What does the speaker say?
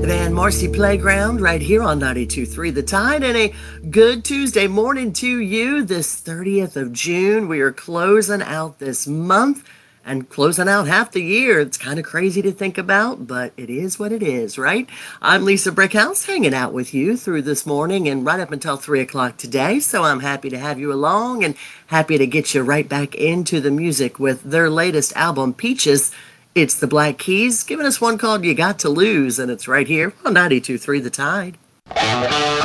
And Marcy Playground right here on 92.3 The Tide, and a good Tuesday morning to you this 30th of June. We are closing out this month and closing out half the year. It's kind of crazy to think about, but it is what it is, right? I'm Lisa Brickhouse, hanging out with you through this morning and right up until 3 o'clock today, so I'm happy to have you along and happy to get you right back into the music with their latest album, Peaches. It's the Black Keys giving us one called You Got to Lose, and it's right here on 92.3 The Tide.